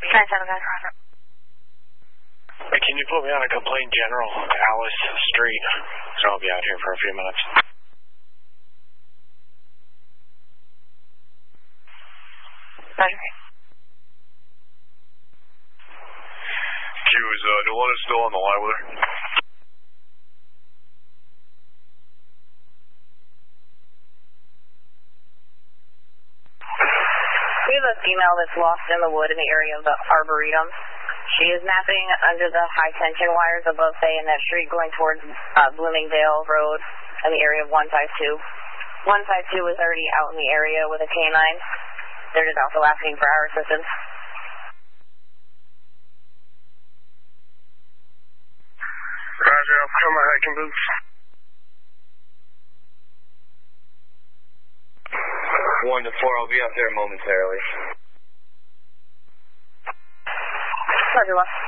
9-7, guys. Hey, can you put me on a complaint general, Alice Street? So I'll be out here for a few minutes. Roger. Q, is Nolena still on the line with her? We have a female that's lost in the wood in the area of the Arboretum. She is napping under the high tension wires above Bay in that street going towards Bloomingdale Road in the area of 152. 152 is already out in the area with a canine. They're just also asking for our assistance. Roger, I'll put on my hiking boots. 1 to 4, I'll be out there momentarily. Roger, left.